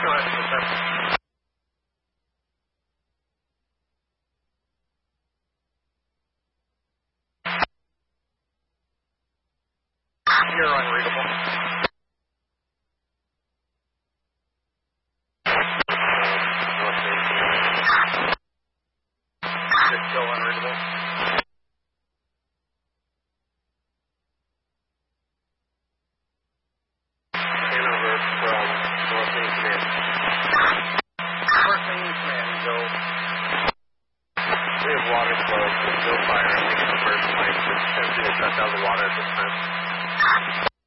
ahead. You're unreadable. It's still unreadable. Hanover from North Main Command. North Main Command, go. We have water flow, so no fire. I think it's the first time. Just empty to shut down the water at this time.